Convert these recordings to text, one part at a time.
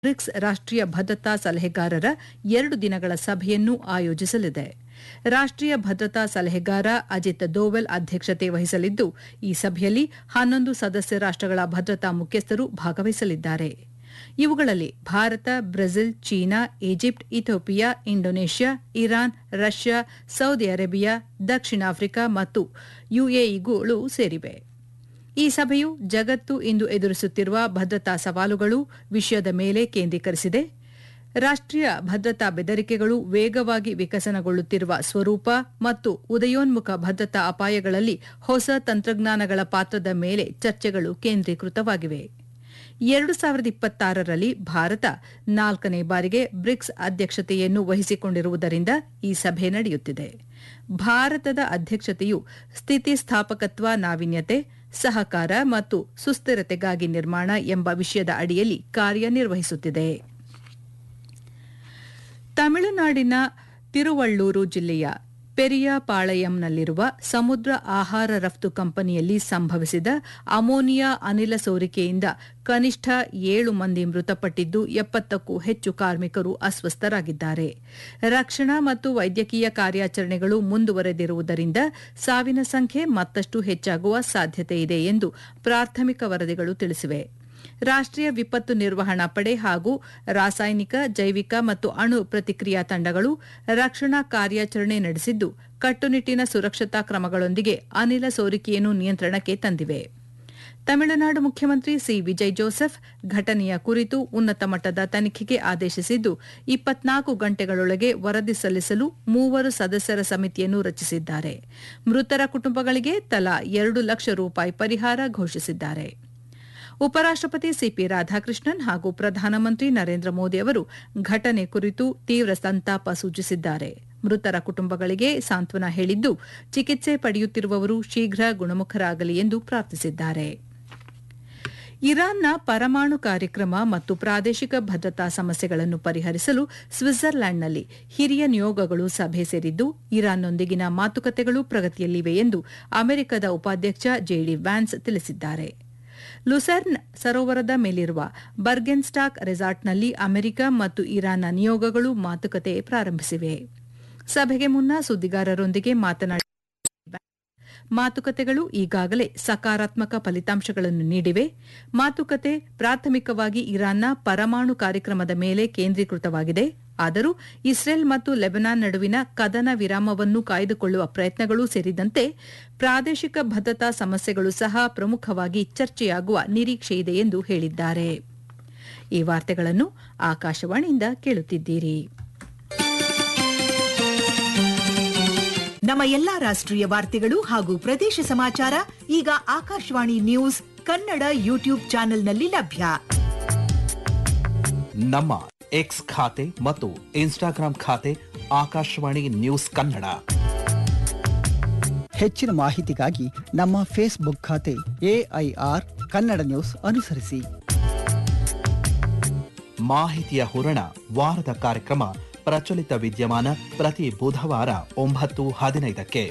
BRICS ರಾಷ್ಟ್ರೀಯ ಭದ್ರತಾ ಸಲಹೆಗಾರರ 2 ದಿನಗಳ ಸಭೆಯನ್ನು ಆಯೋಜಿಸಲಿದೆ. ರಾಷ್ಟ್ರೀಯ ಭದ್ರತಾ ಸಲಹೆಗಾರ ಅಜಿತ್ ದೋವಲ್ ಅಧ್ಯಕ್ಷತೆ ವಹಿಸಲಿದ್ದು, ಈ ಸಭೆಯಲ್ಲಿ 11 ಸದಸ್ಯ ರಾಷ್ಟ್ರಗಳ ಭದ್ರತಾ ಮುಖ್ಯಸ್ಥರು ಭಾಗವಹಿಸಲಿದ್ದಾರೆ. ಇವುಗಳಲ್ಲಿ Bharat, Brazil, China, Egypt, Ethiopia, Indonesia, Iran, Russia, Saudi Arabia, ದಕ್ಷಿಣ ಆಫ್ರಿಕಾ ಮತ್ತು ಯುಎಇಗಳು ಸೇರಿವೆ. ಈ ಸಭೆಯು ಜಗತ್ತು ಇಂದು ಎದುರಿಸುತ್ತಿರುವ ಭದ್ರತಾ ಸವಾಲುಗಳು ವಿಷಯದ ಮೇಲೆ ಕೇಂದ್ರೀಕರಿಸಿದೆ. ರಾಷ್ಟ್ರೀಯ ಭದ್ರತಾ ಬೆದರಿಕೆಗಳು, ವೇಗವಾಗಿ ವಿಕಸನಗೊಳ್ಳುತ್ತಿರುವ ಸ್ವರೂಪ ಮತ್ತು ಉದಯೋನ್ಮುಖ ಭದ್ರತಾ ಅಪಾಯಗಳಲ್ಲಿ ಹೊಸ ತಂತ್ರಜ್ಞಾನಗಳ ಪಾತ್ರದ ಮೇಲೆ ಚರ್ಚೆಗಳು ಕೇಂದ್ರೀಕೃತವಾಗಿವೆ. 2026ರಲ್ಲಿ ಭಾರತ 4ನೇ ಬಾರಿಗೆ ಬ್ರಿಕ್ಸ್ ಅಧ್ಯಕ್ಷತೆಯನ್ನು ವಹಿಸಿಕೊಂಡಿರುವುದರಿಂದ ಈ ಸಭೆ ನಡೆಯುತ್ತಿದೆ. ಭಾರತದ ಅಧ್ಯಕ್ಷತೆಯು ಸ್ಥಿತಿಸ್ಥಾಪಕತ್ವ, ನಾವೀನ್ಯತೆ, ಸಹಕಾರ ಮತ್ತು ಸುಸ್ಥಿರತೆಗಾಗಿ ನಿರ್ಮಾಣ ಎಂಬ ವಿಷಯದ ಅಡಿಯಲ್ಲಿ ಕಾರ್ಯನಿರ್ವಹಿಸುತ್ತಿದೆ. ತಮಿಳುನಾಡಿನ ತಿರುವಳ್ಳೂರು ಜಿಲ್ಲೆಯ ಪೆರಿಯಾಪಾಳಯಂನಲ್ಲಿರುವ ಸಮುದ್ರ ಆಹಾರ ರಫ್ತು ಕಂಪನಿಯಲ್ಲಿ ಸಂಭವಿಸಿದ ಅಮೋನಿಯಾ ಅನಿಲ ಸೋರಿಕೆಯಿಂದ ಕನಿಷ್ಠ 7 ಮಂದಿ ಮೃತಪಟ್ಟಿದ್ದು, 70ಕ್ಕೂ ಹೆಚ್ಚು ಕಾರ್ಮಿಕರು ಅಸ್ವಸ್ಥರಾಗಿದ್ದಾರೆ. ರಕ್ಷಣಾ ಮತ್ತು ವೈದ್ಯಕೀಯ ಕಾರ್ಯಾಚರಣೆಗಳು ಮುಂದುವರೆದಿರುವುದರಿಂದ ಸಾವಿನ ಸಂಖ್ಯೆ ಮತ್ತಷ್ಟು ಹೆಚ್ಚಾಗುವ ಸಾಧ್ಯತೆಯಿದೆ ಎಂದು ಪ್ರಾಥಮಿಕ ವರದಿಗಳು ತಿಳಿಸಿವೆ. ರಾಷ್ಟ್ರೀಯ ವಿಪತ್ತು ನಿರ್ವಹಣಾ ಪಡೆ ಹಾಗೂ ರಾಸಾಯನಿಕ, ಜೈವಿಕ ಮತ್ತು ಅಣು ಪ್ರತಿಕ್ರಿಯಾ ತಂಡಗಳು ರಕ್ಷಣಾ ಕಾರ್ಯಾಚರಣೆ ನಡೆಸಿದ್ದು, ಕಟ್ಟುನಿಟ್ಟಿನ ಸುರಕ್ಷತಾ ಕ್ರಮಗಳೊಂದಿಗೆ ಅನಿಲ ಸೋರಿಕೆಯನ್ನು ನಿಯಂತ್ರಣಕ್ಕೆ ತಂದಿವೆ. ತಮಿಳುನಾಡು ಮುಖ್ಯಮಂತ್ರಿ ಸಿ. ವಿಜಯ್ ಜೋಸೆಫ್ ಘಟನೆಯ ಕುರಿತು ಉನ್ನತ ಮಟ್ಟದ ತನಿಖೆಗೆ ಆದೇಶಿಸಿದ್ದು, 24 ಗಂಟೆಗಳೊಳಗೆ ವರದಿ ಸಲ್ಲಿಸಲು 3 ಸದಸ್ಯರ ಸಮಿತಿಯನ್ನು ರಚಿಸಿದ್ದಾರೆ. ಮೃತರ ಕುಟುಂಬಗಳಿಗೆ ತಲಾ 2 ಲಕ್ಷ ರೂಪಾಯಿ ಪರಿಹಾರ ಘೋಷಿಸಿದ್ದಾರೆ. ಉಪರಾಷ್ಟಪತಿ ಸಿಪಿ ರಾಧಾಕೃಷ್ಣನ್ ಹಾಗೂ ಪ್ರಧಾನಮಂತ್ರಿ ನರೇಂದ್ರ ಮೋದಿ ಅವರು ಘಟನೆ ಕುರಿತು ತೀವ್ರ ಸಂತಾಪ ಸೂಚಿಸಿದ್ದಾರೆ. ಮೃತರ ಕುಟುಂಬಗಳಿಗೆ ಸಾಂತ್ವನ ಹೇಳಿದ್ದು, ಚಿಕಿತ್ಸೆ ಪಡೆಯುತ್ತಿರುವವರು ಶೀಘ್ರ ಗುಣಮುಖರಾಗಲಿ ಎಂದು ಪ್ರಾರ್ಥಿಸಿದ್ದಾರೆ. ಇರಾನ್ನ ಪರಮಾಣು ಕಾರ್ಯಕ್ರಮ ಮತ್ತು ಪ್ರಾದೇಶಿಕ ಭದ್ರತಾ ಸಮಸ್ಯೆಗಳನ್ನು ಪರಿಹರಿಸಲು ಸ್ವಿಟ್ಜರ್ಲ್ಯಾಂಡ್ನಲ್ಲಿ ಹಿರಿಯ ನಿಯೋಗಗಳು ಸಭೆ ಸೇರಿದ್ದು, ಇರಾನ್ನೊಂದಿಗಿನ ಮಾತುಕತೆಗಳು ಪ್ರಗತಿಯಲ್ಲಿವೆ ಎಂದು ಅಮೆರಿಕದ ಉಪಾಧ್ಯಕ್ಷ ಜೆಡಿ ವ್ಯಾನ್ಸ್ ತಿಳಿಸಿದ್ದಾರೆ. ಲುಸರ್ನ್ ಸರೋವರದ ಮೇಲಿರುವ ಬರ್ಗೆನ್ಸ್ಟಾಕ್ ರೆಸಾರ್ಟ್ನಲ್ಲಿ ಅಮೆರಿಕ ಮತ್ತು ಇರಾನ್ನ ನಿಯೋಗಗಳು ಮಾತುಕತೆ ಪ್ರಾರಂಭಿಸಿವೆ. ಸಭೆಗೆ ಮುನ್ನ ಸುದ್ದಿಗಾರರೊಂದಿಗೆ ಮಾತನಾಡಿದ ಮಾತುಕತೆಗಳು ಈಗಾಗಲೇ ಸಕಾರಾತ್ಮಕ ಫಲಿತಾಂಶಗಳನ್ನು ನೀಡಿವೆ. ಮಾತುಕತೆ ಪ್ರಾಥಮಿಕವಾಗಿ ಇರಾನ್ನ ಪರಮಾಣು ಕಾರ್ಯಕ್ರಮದ ಮೇಲೆ ಕೇಂದ್ರೀಕೃತವಾಗಿದೆ. ಆದರೂ ಇಸ್ರೇಲ್ ಮತ್ತು ಲೆಬನಾನ್ ನಡುವಿನ ಕದನ ವಿರಾಮವನ್ನು ಕಾಯ್ದುಕೊಳ್ಳುವ ಪ್ರಯತ್ನಗಳೂ ಸೇರಿದಂತೆ ಪ್ರಾದೇಶಿಕ ಭದ್ರತಾ ಸಮಸ್ಯೆಗಳು ಸಹ ಪ್ರಮುಖವಾಗಿ ಚರ್ಚೆಯಾಗುವ ನಿರೀಕ್ಷೆಯಿದೆ ಎಂದು ಹೇಳಿದ್ದಾರೆ. ಈ ವಾರ್ತೆಗಳನ್ನು ಆಕಾಶವಾಣಿಯಿಂದ ಕೇಳುತ್ತಿದ್ದೀರಿ. ನಮ್ಮ ಎಲ್ಲಾ ರಾಷ್ಟ್ರೀಯ ವಾರ್ತೆಗಳು ಹಾಗೂ ಪ್ರದೇಶ ಸಮಾಚಾರ ಈಗ ಆಕಾಶವಾಣಿ ನ್ಯೂಸ್ ಕನ್ನಡ ಯೂಟ್ಯೂಬ್ ಚಾನೆಲ್ನಲ್ಲಿ ಲಭ್ಯ. ನಮ್ಮ ಎಕ್ಸ್ ಖಾತೆ ಮತ್ತು ಇನ್ಸ್ಟಾಗ್ರಾಂ ಖಾತೆ ಆಕಾಶವಾಣಿ ನ್ಯೂಸ್ ಕನ್ನಡ. ಹೆಚ್ಚಿನ ಮಾಹಿತಿಗಾಗಿ ನಮ್ಮ ಫೇಸ್ಬುಕ್ ಖಾತೆ AIR ಕನ್ನಡ ನ್ಯೂಸ್ ಅನುಸರಿಸಿ. ಮಾಹಿತಿಯ ಹೂರಣ ವಾರದ ಕಾರ್ಯಕ್ರಮ ಪ್ರಚಲಿತ ವಿದ್ಯಮಾನ ಪ್ರತಿ ಬುಧವಾರ 9:15ಕ್ಕೆ.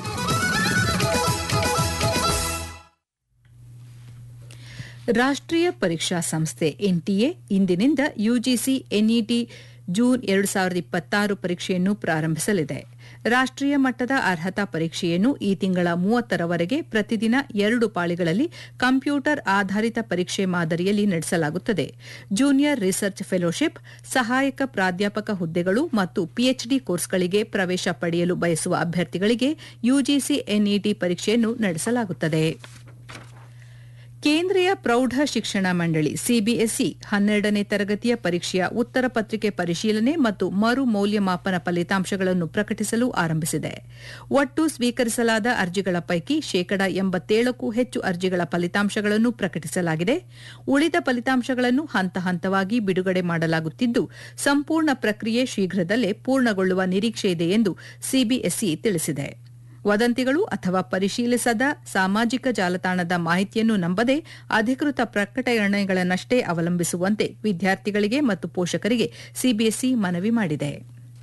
ರಾಷ್ಟ್ರೀಯ ಪರೀಕ್ಷಾ ಸಂಸ್ಥೆ NTA ಇಂದಿನಿಂದ ಯುಜಿಸಿ NET ಜೂನ್ 2026 ಪರೀಕ್ಷೆಯನ್ನು ಪ್ರಾರಂಭಿಸಲಿದೆ. ರಾಷ್ಟ್ರೀಯ ಮಟ್ಟದ ಅರ್ಹತಾ ಪರೀಕ್ಷೆಯನ್ನು ಈ ತಿಂಗಳ 30ರವರೆಗೆ ಪ್ರತಿದಿನ 2 ಪಾಳಿಗಳಲ್ಲಿ ಕಂಪ್ಯೂಟರ್ ಆಧಾರಿತ ಪರೀಕ್ಷೆ ಮಾದರಿಯಲ್ಲಿ ನಡೆಸಲಾಗುತ್ತದೆ. ಜೂನಿಯರ್ ರಿಸರ್ಚ್ ಫೆಲೋಶಿಪ್, ಸಹಾಯಕ ಪ್ರಾಧ್ಯಾಪಕ ಹುದ್ದೆಗಳು ಮತ್ತು PhD ಕೋರ್ಸ್ಗಳಿಗೆ ಪ್ರವೇಶ ಪಡೆಯಲು ಬಯಸುವ ಅಭ್ಯರ್ಥಿಗಳಿಗೆ ಯುಜಿಸಿ NET ಪರೀಕ್ಷೆಯನ್ನು ನಡೆಸಲಾಗುತ್ತದೆ. ಕೇಂದ್ರೀಯ ಪ್ರೌಢ ಶಿಕ್ಷಣ ಮಂಡಳಿ CBSE 12ನೇ ತರಗತಿಯ ಪರೀಕ್ಷೆಯ ಉತ್ತರ ಪತ್ರಿಕೆ ಪರಿಶೀಲನೆ ಮತ್ತು ಮರು ಮೌಲ್ಯಮಾಪನ ಫಲಿತಾಂಶಗಳನ್ನು ಪ್ರಕಟಿಸಲು ಆರಂಭಿಸಿದೆ. ಒಟ್ಟು ಸ್ವೀಕರಿಸಲಾದ ಅರ್ಜಿಗಳ ಪೈಕಿ 87ಕ್ಕೂ ಹೆಚ್ಚು ಅರ್ಜಿಗಳ ಫಲಿತಾಂಶಗಳನ್ನು ಪ್ರಕಟಿಸಲಾಗಿದೆ. ಉಳಿದ ಫಲಿತಾಂಶಗಳನ್ನು ಹಂತ ಹಂತವಾಗಿ ಬಿಡುಗಡೆ ಮಾಡಲಾಗುತ್ತಿದ್ದು, ಸಂಪೂರ್ಣ ಪ್ರಕ್ರಿಯೆ ಶೀಘ್ರದಲ್ಲೇ ಪೂರ್ಣಗೊಳ್ಳುವ ನಿರೀಕ್ಷೆಯಿದೆ ಎಂದು CBSE ತಿಳಿಸಿದೆ. ವದಂತಿಗಳು ಅಥವಾ ಪರಿಶೀಲಿಸದ ಸಾಮಾಜಿಕ ಜಾಲತಾಣದ ಮಾಹಿತಿಯನ್ನು ನಂಬದೆ ಅಧಿಕೃತ ಪ್ರಕಟಣೆಗಳನ್ನಷ್ಟೇ ಅವಲಂಬಿಸುವಂತೆ ವಿದ್ಯಾರ್ಥಿಗಳಿಗೆ ಮತ್ತು ಪೋಷಕರಿಗೆ CBSE ಮನವಿ ಮಾಡಿದೆ.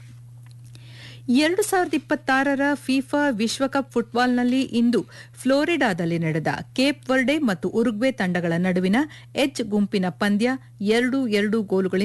2026ರ ಫಿಫಾ ವಿಶ್ವಕಪ್ ಫುಟ್ಬಾಲ್ನಲ್ಲಿ ಇಂದು ಫ್ಲೋರಿಡಾದಲ್ಲಿ ನಡೆದ ಕೇಪ್ ವರ್ಡೆ ಮತ್ತು ಉರುಗ್ವೆ ತಂಡಗಳ ನಡುವಿನ ಎಚ್ ಗುಂಪಿನ ಪಂದ್ಯ 2-2 ಗೋಲುಗಳಿಂದ